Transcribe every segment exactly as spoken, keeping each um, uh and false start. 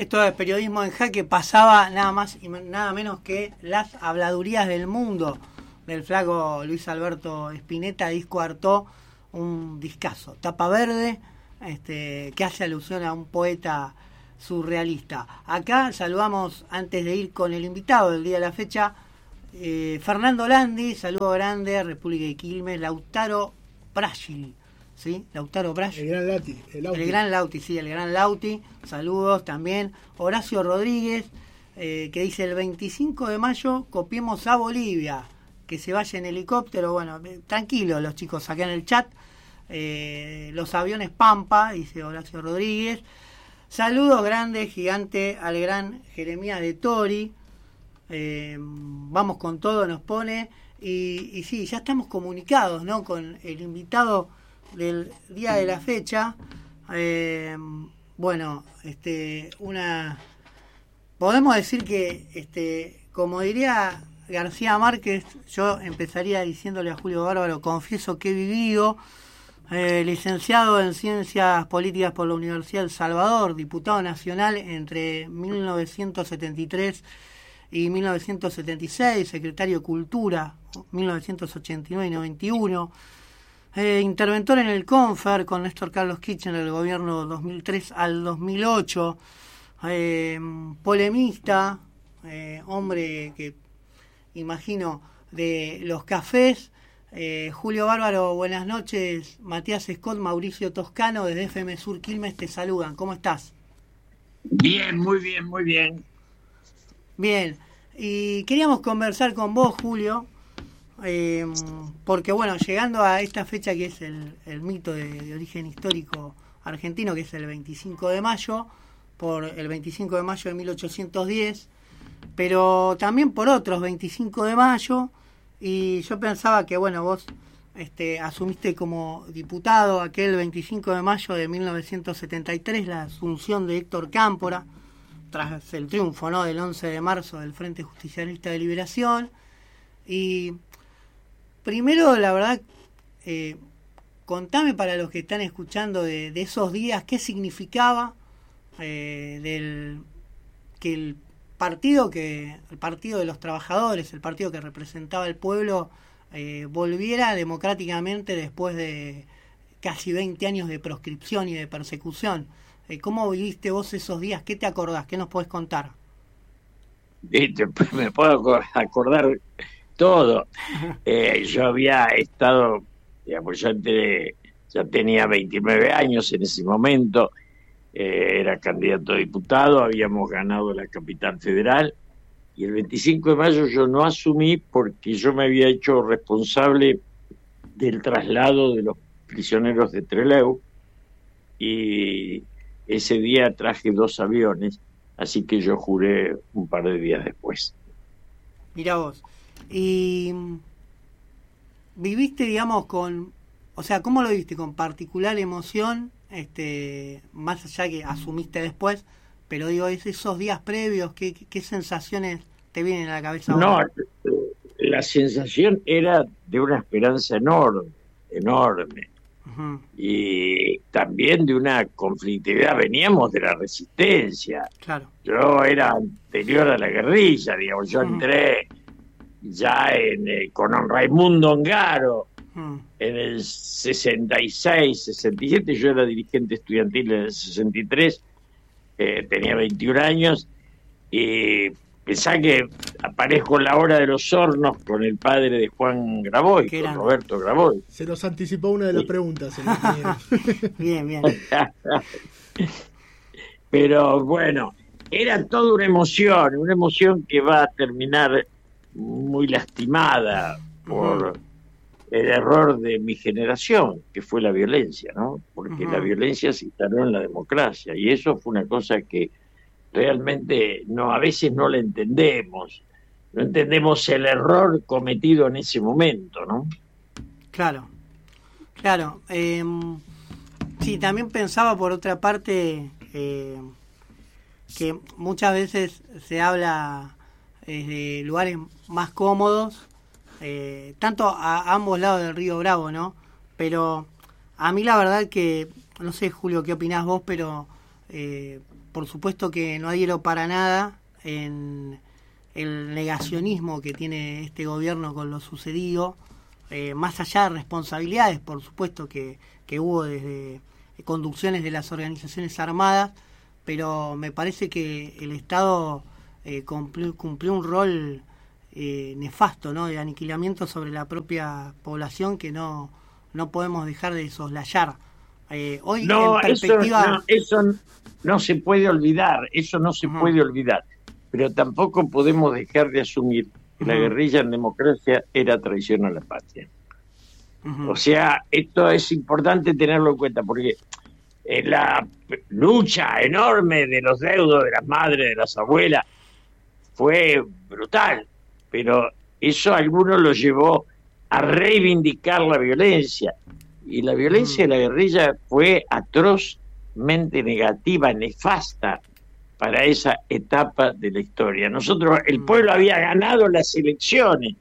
Esto de Periodismo en Jaque pasaba nada más y nada menos que Las habladurías del mundo del flaco Luis Alberto Spinetta, disco Artaud, un discazo, tapa verde, este, que hace alusión a un poeta surrealista. Acá saludamos, antes de ir con el invitado del día de la fecha, eh, Fernando Landi, saludo grande, República de Quilmes, Lautaro Bragil, ¿sí? Lautaro Bragil. El gran Lauti. El, Lauti. el gran Lauti, sí, el gran Lauti, saludos también. Horacio Rodríguez, eh, que dice el veinticinco de mayo copiemos a Bolivia, que se vaya en helicóptero, bueno, eh, tranquilo los chicos acá en el chat, eh, los aviones Pampa, dice Horacio Rodríguez. Saludos grandes, gigante, al gran Jeremías de Tori. Eh, vamos con todo, nos pone. Y, y sí, ya estamos comunicados, ¿no?, con el invitado del día de la fecha. Eh, bueno, este, una. Podemos decir que, este, como diría García Márquez, yo empezaría diciéndole a Julio Bárbaro, confieso que he vivido. Eh, licenciado en Ciencias Políticas por la Universidad del Salvador, diputado nacional entre mil novecientos setenta y tres y mil novecientos setenta y seis, secretario de Cultura mil novecientos ochenta y nueve y noventa y uno, eh, interventor en el CONFER con Néstor Carlos Kirchner del gobierno dos mil tres al dos mil ocho, eh, polemista, eh, hombre que imagino de los cafés. Eh, Julio Bárbaro, buenas noches. Matías Scott, Mauricio Toscano desde F M Sur Quilmes te saludan. ¿Cómo estás? Bien, muy bien, muy bien. Bien, y queríamos conversar con vos, Julio, eh, porque bueno, llegando a esta fecha que es el, el mito de, de origen histórico argentino, que es el veinticinco de mayo, por el veinticinco de mayo de mil ochocientos diez, pero también por otros veinticinco de mayo. Y yo pensaba que, bueno, vos este, asumiste como diputado aquel veinticinco de mayo de mil novecientos setenta y tres la asunción de Héctor Cámpora, tras el triunfo, ¿no?, del once de marzo del Frente Justicialista de Liberación. Y primero, la verdad, eh, contame para los que están escuchando de, de esos días, qué significaba eh, del que el partido que el partido de los trabajadores, el partido que representaba al pueblo, eh, volviera democráticamente después de casi veinte años de proscripción y de persecución. Eh, ¿Cómo viviste vos esos días? ¿Qué te acordás? ¿Qué nos podés contar? Me puedo acordar todo. Eh, yo había estado, digamos, yo entré, ya tenía veintinueve años en ese momento. Eh, era candidato a diputado, habíamos ganado la capital federal y el veinticinco de mayo yo no asumí porque yo me había hecho responsable del traslado de los prisioneros de Trelew y ese día traje dos aviones, así que yo juré un par de días después. Mirá vos, y viviste, digamos, con, o sea, ¿cómo lo viste? ¿Con particular emoción? Este, más allá que asumiste después, pero digo, esos días previos, ¿qué, qué sensaciones te vienen a la cabeza ahora? No, la sensación era de una esperanza enorme, enorme, uh-huh. Y también de una conflictividad. Veníamos de la resistencia. Claro. Yo era anterior a la guerrilla, digamos, yo uh-huh. entré ya en, eh, con Raimundo Ongaro. Hmm. En el sesenta y seis, sesenta y siete, yo era dirigente estudiantil en el sesenta y tres, eh, tenía veintiún años, y pensá que aparezco en La Hora de los Hornos con el padre de Juan Graboy, con era? Roberto Graboy. Se nos anticipó una de las sí. preguntas. Bien, bien. Pero bueno, era toda una emoción, una emoción que va a terminar muy lastimada por... Uh-huh. el error de mi generación, que fue la violencia, ¿no? Porque uh-huh. la violencia se instaló en la democracia, y eso fue una cosa que realmente no, a veces no la entendemos, no entendemos el error cometido en ese momento, ¿no? Claro, claro. Eh, sí, también pensaba por otra parte eh, que muchas veces se habla eh, de lugares más cómodos, Eh, tanto a ambos lados del río Bravo, ¿no? Pero a mí la verdad que, no sé, Julio, qué opinás vos, pero eh, por supuesto que no adhiero para nada en el negacionismo que tiene este gobierno con lo sucedido, eh, más allá de responsabilidades, por supuesto que, que hubo desde conducciones de las organizaciones armadas, pero me parece que el Estado eh, cumplió, cumplió un rol eh, nefasto, ¿no?, de aniquilamiento sobre la propia población que no, no podemos dejar de soslayar. Eh, hoy no, en perspectiva... eso, no, eso no se puede olvidar, eso no se uh-huh. puede olvidar, pero tampoco podemos dejar de asumir que uh-huh. la guerrilla en democracia era traición a la patria. Uh-huh. O sea, esto es importante tenerlo en cuenta, porque eh, la lucha enorme de los deudos, de las madres, de las abuelas, fue brutal, pero eso a algunos lo llevó a reivindicar la violencia, y la violencia uh-huh. de la guerrilla fue atrozmente negativa, nefasta para esa etapa de la historia. Nosotros, el uh-huh. pueblo había ganado las elecciones,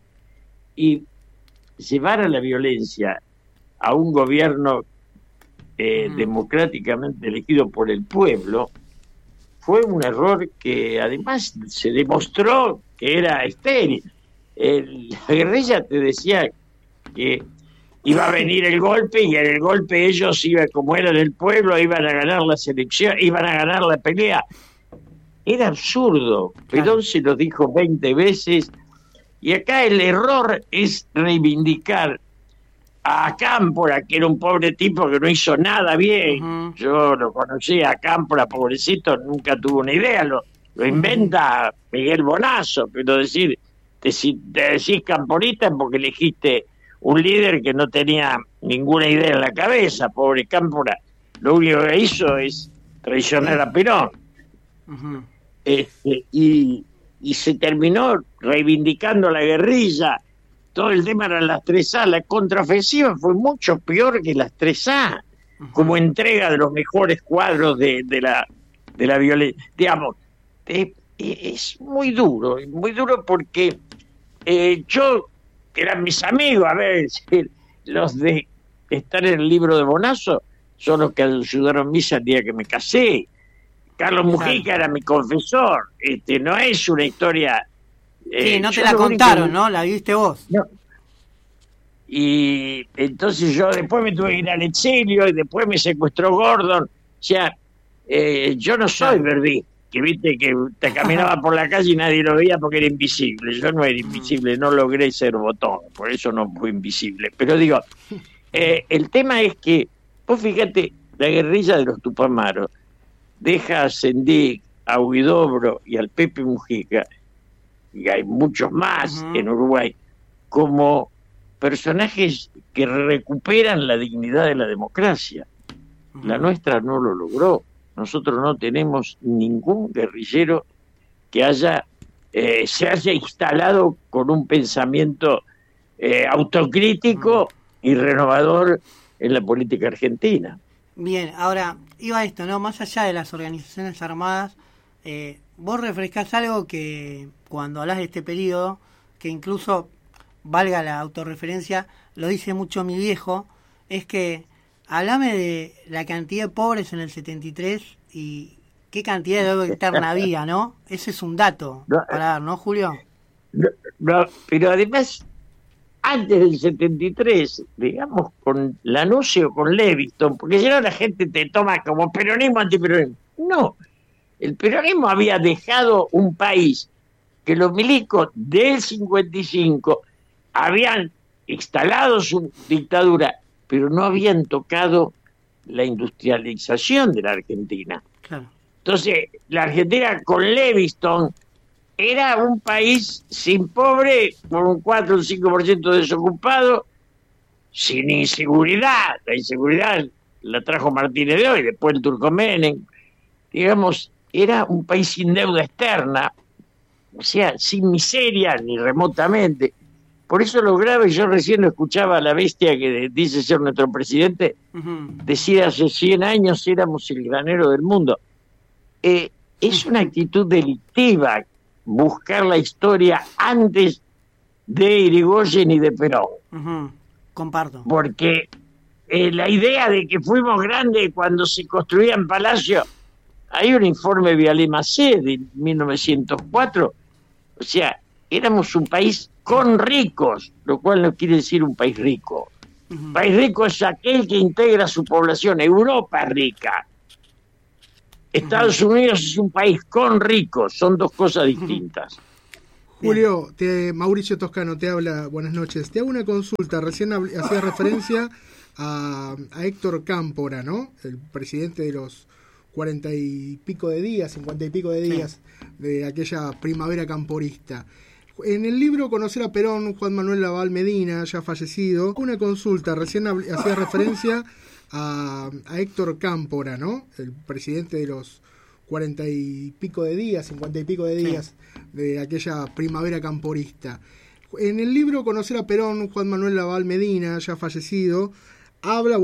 y llevar a la violencia a un gobierno eh, mm. democráticamente elegido por el pueblo fue un error que además se demostró que era estéril. El, la guerrilla te decía que iba a venir el golpe, y en el golpe ellos iban, como eran el pueblo, iban a ganar la selección, iban a ganar la pelea. Era absurdo. Perón se lo dijo veinte veces. Y acá el error es reivindicar a Cámpora, que era un pobre tipo que no hizo nada bien. Uh-huh. Yo lo conocí a Cámpora, pobrecito, nunca tuvo una idea, lo, lo inventa uh-huh. Miguel Bonazo, pero decir, te, te decís camporista es porque elegiste un líder que no tenía ninguna idea en la cabeza. Pobre Cámpora, lo único que hizo es traicionar a Perón. Uh-huh. Este, y... y se terminó reivindicando la guerrilla. Todo el tema eran las tres A. La contraofensiva fue mucho peor que las tres A, uh-huh. como entrega de los mejores cuadros de, de la de la violencia. Digamos, eh, es muy duro, muy duro porque eh, yo, que eran mis amigos, a ver, los de estar en el libro de Bonazo, son los que ayudaron misa el día que me casé. Carlos Mujica era mi confesor, este, no es una historia... Eh, sí, no te la contaron, único, ¿no? La viste vos. No. Y entonces yo después me tuve que ir al exilio, y después me secuestró Gordon. O sea, eh, yo no soy Verdí, que viste que te caminaba por la calle y nadie lo veía porque era invisible. Yo no era invisible, no logré ser botón, por eso no fui invisible. Pero digo, eh, el tema es que, vos fíjate, la guerrilla de los Tupamaros deja a Sendik, a Huidobro y al Pepe Mujica, y hay muchos más uh-huh. en Uruguay, como personajes que recuperan la dignidad de la democracia. Uh-huh. La nuestra no lo logró. Nosotros no tenemos ningún guerrillero que haya eh, se haya instalado con un pensamiento eh, autocrítico uh-huh. y renovador en la política argentina. Bien, ahora, iba esto, ¿no? Más allá de las organizaciones armadas, eh, vos refrescás algo que cuando hablas de este periodo, que incluso, valga la autorreferencia, lo dice mucho mi viejo, es que hablame de la cantidad de pobres en el setenta y tres y qué cantidad de deuda externa había, ¿no? Ese es un dato no, para dar, ¿no, Julio? No, no, pero además... antes del setenta y tres, digamos, con Lanusse o con Leviston, porque si no la gente te toma como peronismo, antiperonismo. No, el peronismo había dejado un país que los milicos del cincuenta y cinco habían instalado su dictadura, pero no habían tocado la industrialización de la Argentina. Claro. Entonces, la Argentina con Leviston era un país sin pobre, con un cuatro o un cinco por ciento desocupado, sin inseguridad. La inseguridad la trajo Martínez de Hoy, después el Turco Menem. Digamos, era un país sin deuda externa, o sea, sin miseria ni remotamente. Por eso lo grave, yo recién lo escuchaba a la bestia que dice ser nuestro presidente, uh-huh. decir hace cien años éramos el granero del mundo. Eh, es una actitud delictiva buscar la historia antes de Irigoyen y de Perón. Uh-huh. Comparto. Porque eh, la idea de que fuimos grandes cuando se construían palacios, hay un informe Vialé-Macé de mil novecientos cuatro, o sea, éramos un país con ricos, lo cual no quiere decir un país rico. Uh-huh. País rico es aquel que integra su población. Europa es rica. Estados uh-huh. Unidos es un país con ricos, son dos cosas distintas. Uh-huh. Julio, te, Mauricio Toscano te habla, buenas noches. Te hago una consulta, recién hacía referencia a, a Héctor Cámpora, ¿no? El presidente de los cuarenta y pico de días, cincuenta y pico de días sí. de aquella primavera camporista. En el libro Conocer a Perón, Juan Manuel Laval Medina, ya fallecido, una consulta, recién hacía referencia a, a Héctor Cámpora, ¿no? El presidente de los cuarenta y pico de días, cincuenta y pico de días sí. de aquella primavera camporista. En el libro Conocer a Perón, Juan Manuel Laval Medina, ya fallecido, habla